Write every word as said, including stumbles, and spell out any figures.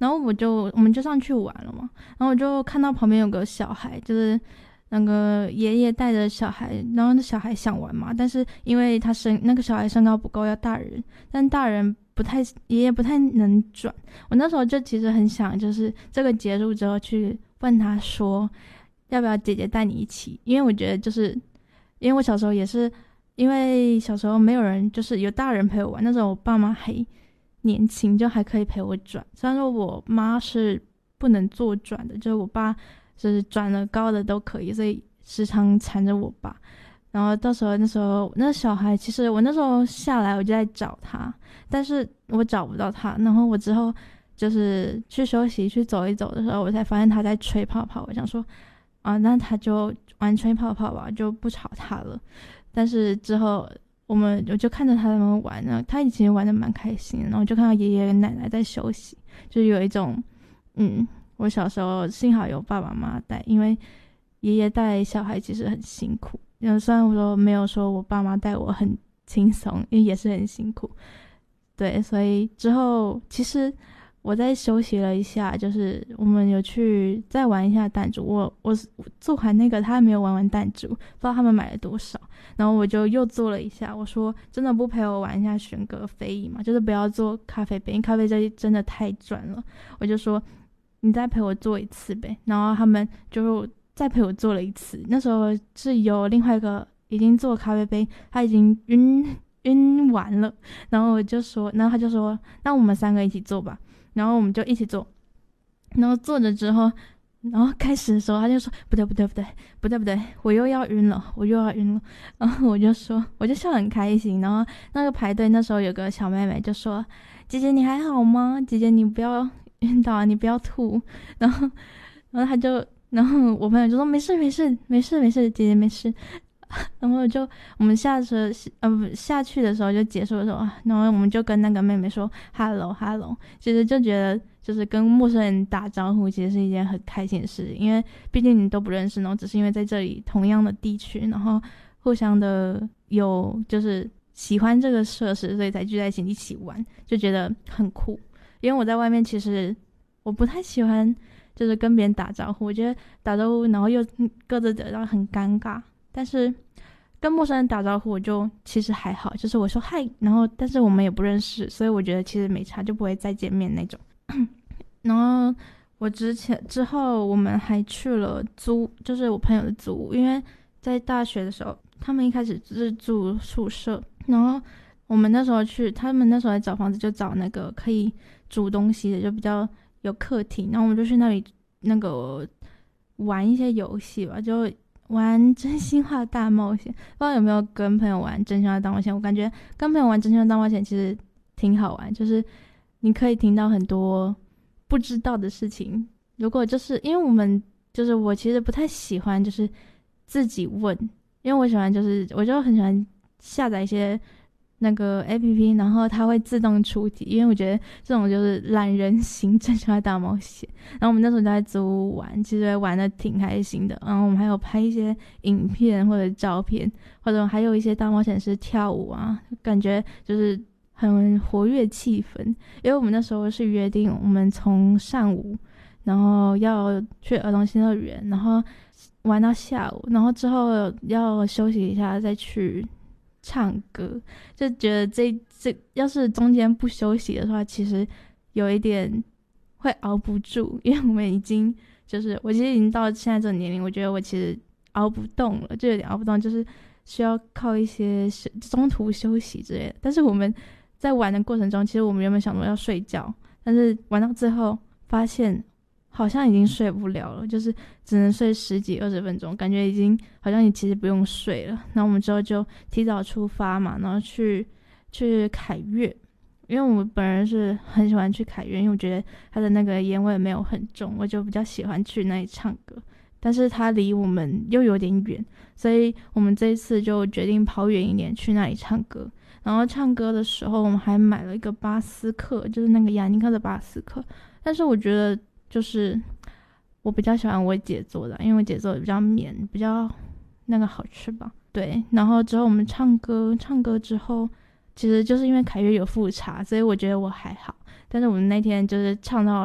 然后我就我们就上去玩了嘛，然后我就看到旁边有个小孩，就是那个爷爷带着小孩，然后那小孩想玩嘛，但是因为他身那个小孩身高不够，要大人，但大人不太爷爷不太能转。我那时候就其实很想，就是这个结束之后去问他说，要不要姐姐带你一起？因为我觉得就是因为我小时候也是，因为小时候没有人，就是有大人陪我玩，那时候我爸妈还年轻，就还可以陪我转。虽然说我妈是不能坐转的，就是我爸就是转了高的都可以，所以时常缠着我爸。然后到时候那时候那小孩，其实我那时候下来我就在找他，但是我找不到他。然后我之后就是去休息去走一走的时候，我才发现他在吹泡泡。我想说啊，那他就玩吹泡泡吧，就不吵他了。但是之后我们我就看着他们玩呢，他以前玩的蛮开心的，然后就看到爷爷跟奶奶在休息，就是有一种嗯，我小时候幸好有爸爸妈妈带，因为爷爷带小孩其实很辛苦。虽然我说没有说我爸妈带我很轻松，因为也是很辛苦。对，所以之后其实我在休息了一下，就是我们有去再玩一下弹珠。我我做完那个，他还没有玩完弹珠，不知道他们买了多少。然后我就又做了一下，我说真的不陪我玩一下旋格飞翼嘛，就是不要做咖啡杯，因为咖啡杯真的太转了。我就说你再陪我做一次呗。然后他们就再陪我做了一次。那时候是有另外一个已经做咖啡杯，他已经晕晕完了，然后我就说，然后他就说那我们三个一起做吧。然后我们就一起做，然后做着之后，然后开始的时候他就说不对不对不对不对不对，我又要晕了，我又要晕了。然后我就说，我就笑得很开心。然后那个排队那时候有个小妹妹就说，姐姐你还好吗？姐姐你不要晕倒啊，你不要吐。然后然后他就然后我朋友就说没事没事没事没事，姐姐没事。然后就我们下车呃不下去的时候就结束的时候，然后我们就跟那个妹妹说 hello hello。 其实就觉得就是跟陌生人打招呼其实是一件很开心的事，因为毕竟你都不认识，然后只是因为在这里同样的地区，然后互相的有就是喜欢这个设施，所以才聚在一起一起玩，就觉得很酷。因为我在外面其实我不太喜欢就是跟别人打招呼，我觉得打招呼然后又各自得到很尴尬。但是跟陌生人打招呼我就其实还好，就是我说嗨，然后但是我们也不认识，所以我觉得其实没差，就不会再见面那种。然后我之前之后我们还去了租，就是我朋友的租屋，因为在大学的时候他们一开始是住宿舍，然后我们那时候去，他们那时候来找房子就找那个可以煮东西的，就比较有客厅，然后我们就去那里那个玩一些游戏吧，就玩真心话大冒险。不知道有没有跟朋友玩真心话大冒险，我感觉跟朋友玩真心话大冒险其实挺好玩，就是你可以听到很多不知道的事情。如果就是因为我们就是我其实不太喜欢就是自己问，因为我喜欢就是我就很喜欢下载一些那个 A P P， 然后它会自动出题，因为我觉得这种就是懒人型真心话大冒险。然后我们那时候就在租屋玩，其实玩的挺开心的。然后我们还有拍一些影片或者照片，或者还有一些大冒险是跳舞啊，感觉就是很活跃气氛。因为我们那时候是约定我们从上午然后要去儿童新乐园，然后玩到下午，然后之后要休息一下再去唱歌。就觉得这这要是中间不休息的话，其实有一点会熬不住，因为我们已经就是我其实已经到现在这个年龄，我觉得我其实熬不动了，就有点熬不动，就是需要靠一些中途休息之类的。但是我们在玩的过程中，其实我们原本想说要睡觉，但是玩到最后发现好像已经睡不了了，就是只能睡十几二十分钟，感觉已经好像你其实不用睡了。然后我们之后就提早出发嘛，然后去去凯悦，因为我们本人是很喜欢去凯悦，因为我觉得它的那个烟味没有很重，我就比较喜欢去那里唱歌。但是它离我们又有点远，所以我们这一次就决定跑远一点去那里唱歌。然后唱歌的时候我们还买了一个巴斯克，就是那个雅尼克的巴斯克。但是我觉得就是我比较喜欢我姐做的，因为我姐做的比较绵，比较那个好吃吧。对，然后之后我们唱歌唱歌之后，其实就是因为凯悦有副茶，所以我觉得我还好。但是我们那天就是唱到